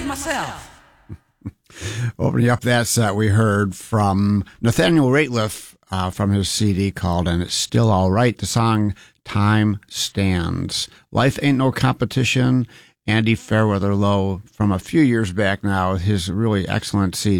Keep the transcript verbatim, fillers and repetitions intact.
myself. Opening up that set, we heard from Nathaniel Rateliff uh, from his C D called And It's Still All Right, the song Time Stands. Life Ain't No Competition. Andy Fairweather Low from a few years back now, his really excellent C D.